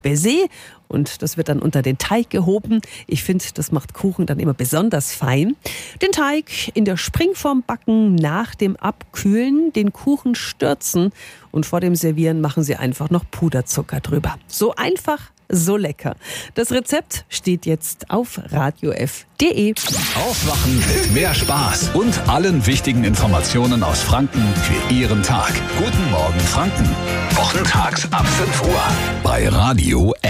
Baiser und das wird dann unter den Teig gehoben. Ich finde, das macht Kuchen dann immer besonders fein. Den Teig in der Springform backen, nach dem Abkühlen den Kuchen stürzen und vor dem Servieren machen Sie einfach noch Puderzucker drüber. So einfach, so lecker. Das Rezept steht jetzt auf radiof.de. Aufwachen mit mehr Spaß und allen wichtigen Informationen aus Franken für Ihren Tag. Guten Morgen Franken. Wochentags ab 5 Uhr bei Radio